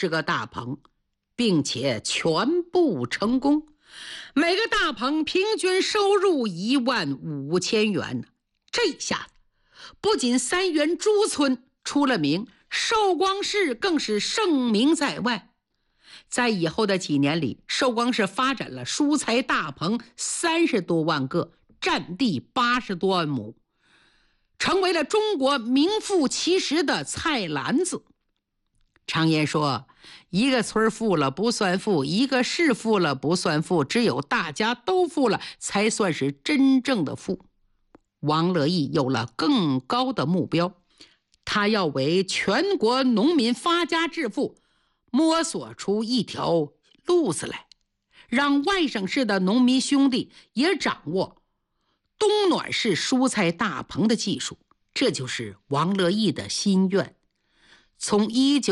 60个大棚，并且全部成功。每个大棚平均收入15000元。这下不仅三元猪村出了名，寿光市更是声名在外。在以后的几年里，寿光市发展了蔬菜大棚30多万个，占地80多万亩，成为了中国名副其实的菜篮子。常言说，一个村富了不算富，一个市富了不算富，只有大家都富了，才算是真正的富。王乐义有了更高的目标，他要为全国农民发家致富摸索出一条路子来，让外省市的农民兄弟也掌握冬暖式蔬菜大棚的技术。这就是王乐义的心愿。从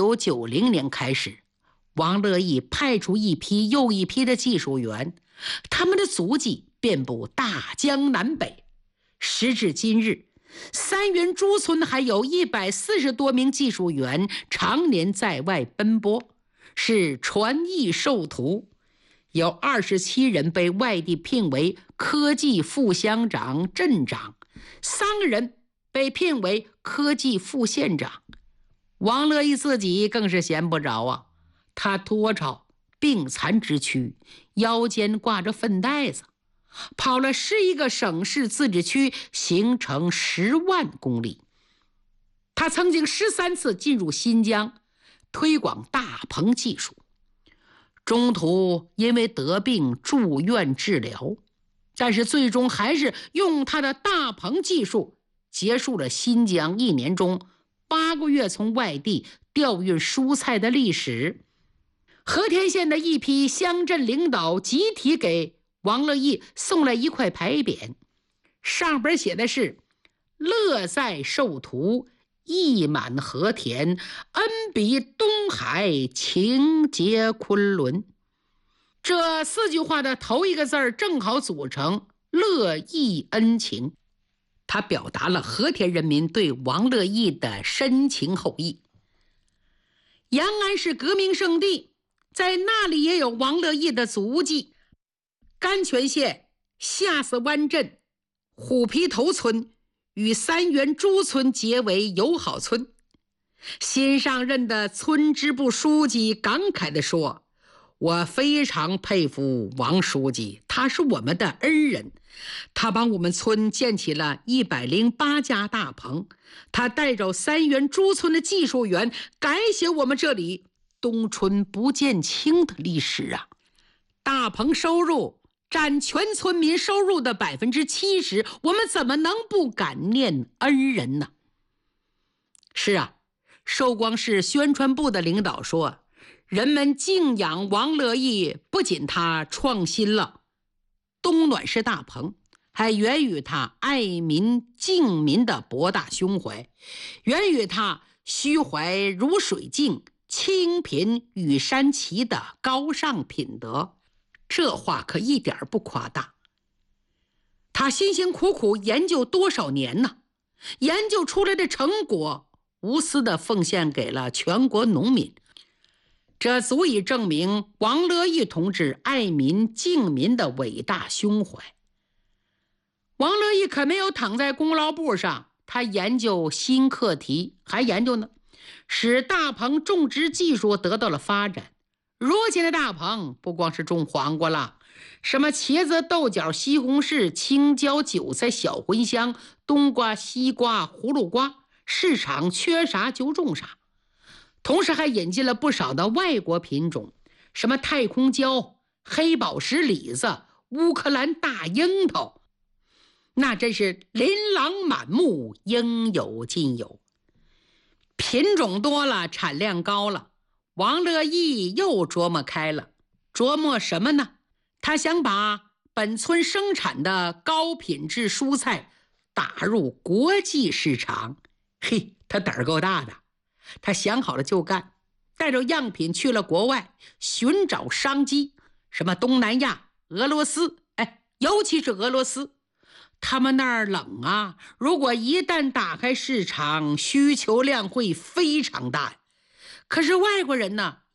1990年开始，王乐义派出一批又一批的技术员，他们的足迹遍布大江南北。时至今日，三元猪村还有140多名技术员常年在外奔波，是传艺授徒。有27人被外地聘为科技副乡长、镇长，3个人被聘为科技副县长。王乐义自己更是闲不着啊，他拖着病残之躯，腰间挂着粪袋子，跑了11个省市自治区，行程10万公里。他曾经13次进入新疆，推广大棚技术，中途因为得病住院治疗，但是最终还是用他的大棚技术结束了新疆1年中8个月从外地调运蔬菜的历史。和田县的一批乡镇领导集体给王乐义送来一块牌匾，上边写的是“乐在授徒，意满和田，恩比东海，情结昆仑”。这4句话的头一个字正好组成乐义恩情，他表达了和田人民对王乐义的深情厚谊。阳安是革命圣地，在那里也有王乐义的足迹。甘泉县下寺湾镇虎皮头村与三元猪村结为友好村。新上任的村支部书记感慨地说：“我非常佩服王书记，他是我们的恩人。他帮我们村建起了108家大棚，他带着三元猪村的技术员改写我们这里冬春不见青的历史啊！大棚收入占全村民收入的70%，我们怎么能不感念恩人呢？”是啊，寿光市宣传部的领导说，人们敬仰王乐义，不仅他创新了冬暖式大棚，还源于他爱民敬民的博大胸怀，源于他虚怀如水镜，清贫与山齐的高尚品德。这话可一点不夸大。他辛辛苦苦研究多少年呢？研究出来的成果无私地奉献给了全国农民，这足以证明王乐义同志爱民敬民的伟大胸怀。王乐义可没有躺在功劳簿上，他研究新课题，还研究呢，使大棚种植技术得到了发展。如今的大棚不光是种黄瓜了，什么茄子、豆角、西红柿、青椒、韭菜、小茴香、冬瓜、西瓜、葫芦瓜，市场缺啥就种啥。同时还引进了不少的外国品种，什么太空椒、黑宝石李子、乌克兰大樱桃，那真是琳琅满目，应有尽有。品种多了，产量高了，王乐义又琢磨开了。琢磨什么呢？他想把本村生产的高品质蔬菜打入国际市场。嘿，他胆儿够大的，他想好了就干，带着样品去了国外寻找商机，什么东南亚、俄罗斯，尤其是俄罗斯，他们那儿冷啊，如果一旦打开市场，需求量会非常大。可是外国人呢，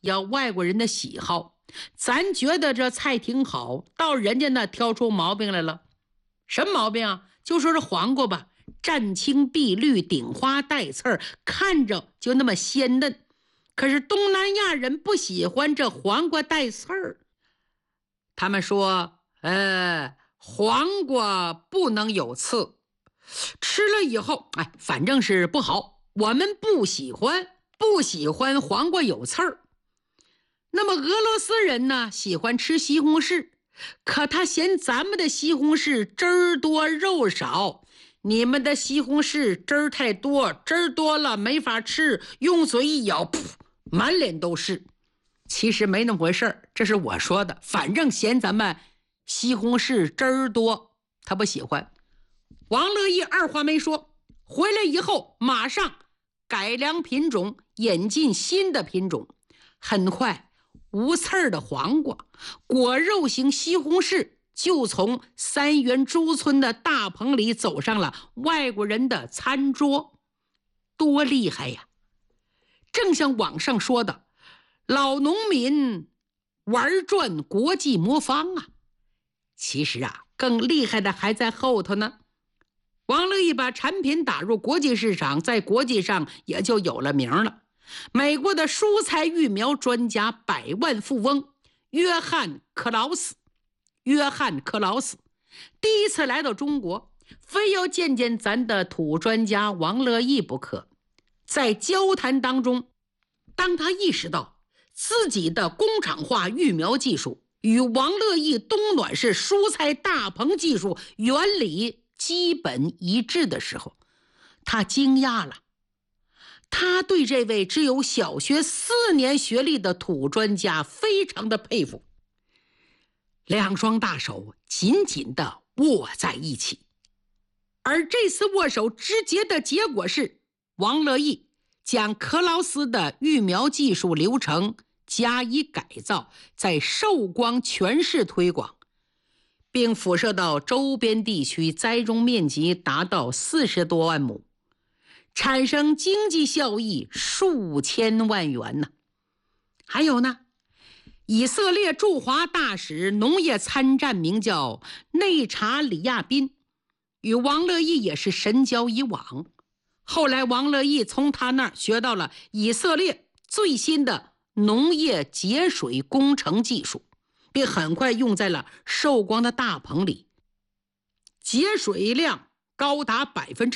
要外国人的喜好，咱觉得这菜挺好，到人家那挑出毛病来了。什么毛病啊？就说这黄瓜吧，湛青碧绿，顶花带刺儿，看着就那么鲜嫩。可是东南亚人不喜欢这黄瓜带刺儿，他们说，黄瓜不能有刺，吃了以后，反正是不好，我们不喜欢黄瓜有刺儿。那么俄罗斯人呢，喜欢吃西红柿，可他嫌咱们的西红柿汁儿多肉少，你们的西红柿汁儿太多，汁儿多了没法吃，用嘴一咬，噗，满脸都是。其实没那么回事儿，这是我说的，反正嫌咱们西红柿汁儿多，他不喜欢。王乐意二话没说，回来以后马上改良品种，引进新的品种。很快，无刺儿的黄瓜、果肉型西红柿就从三元猪村的大棚里走上了外国人的餐桌。多厉害呀！正像网上说的，老农民玩转国际魔方啊！其实啊，更厉害的还在后头呢。王乐意把产品打入国际市场，在国际上也就有了名了。美国的蔬菜育苗专家、百万富翁约翰克劳斯第一次来到中国，非要见见咱的土专家王乐意不可。在交谈当中，当他意识到自己的工厂化育苗技术与王乐意冬暖式蔬菜大棚技术原理基本一致的时候，他惊讶了。他对这位只有小学4年学历的土专家非常的佩服，两双大手紧紧地握在一起。而这次握手直接的结果是，王乐意将克劳斯的育苗技术流程加以改造，在寿光全市推广，并辐射到周边地区，栽种面积达到40多万亩，产生经济效益数千万元呢。还有呢，以色列驻华大使农业参战名叫内查里亚宾，与王乐意也是深交以往。后来王乐意从他那儿学到了以色列最新的农业节水工程技术，并很快用在了寿光的大棚里，节水量高达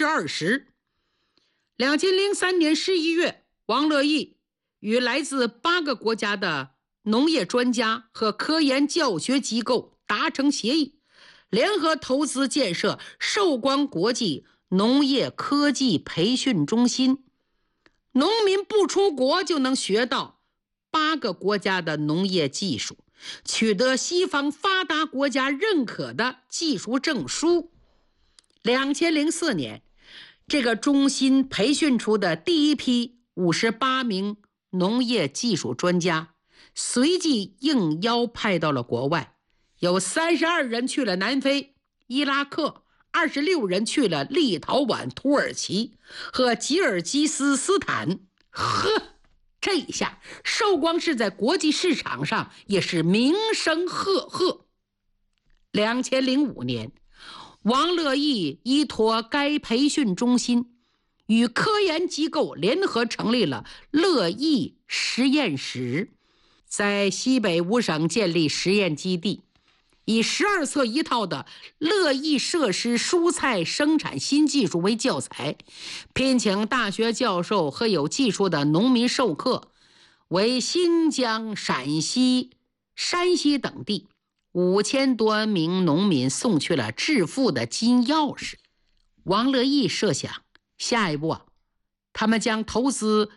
20%。2003年11月，王乐意与来自8个国家的农业专家和科研教学机构达成协议，联合投资建设寿光国际农业科技培训中心。农民不出国就能学到8个国家的农业技术，取得西方发达国家认可的技术证书。2004年，这个中心培训出的第一批58名农业技术专家，随即应邀派到了国外，有32人去了南非、伊拉克，26人去了立陶宛、土耳其和吉尔吉斯斯坦。这一下寿光是在国际市场上也是名声赫赫。2005年，王乐意依托该培训中心，与科研机构联合成立了乐意实验室，在西北5省建立实验基地，以12册一套的乐意设施蔬菜生产新技术为教材，聘请大学教授和有技术的农民授课，为新疆、陕西、山西等地5000多名农民送去了致富的金钥匙。王乐意设想，下一步他们将投资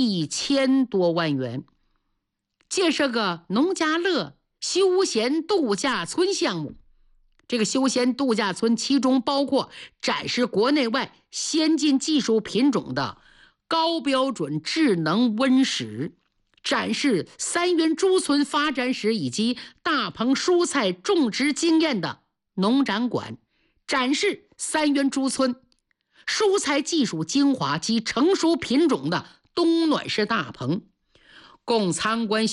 1000多万元，建设个农家乐休闲度假村项目。这个休闲度假村其中包括展示国内外先进技术品种的高标准智能温室，展示三元猪村发展史以及大棚蔬菜种植经验的农展馆，展示三元猪村蔬菜技术精华及成熟品种的冬暖式大棚， 供参观